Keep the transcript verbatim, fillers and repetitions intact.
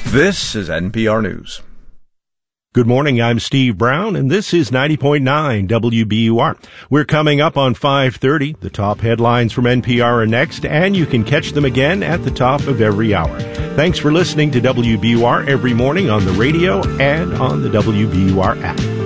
This is N P R News. Good morning, I'm Steve Brown, and this is ninety point nine W B U R. We're coming up on five thirty. The top headlines from N P R are next, and you can catch them again at the top of every hour. Thanks for listening to W B U R every morning on the radio and on the W B U R app.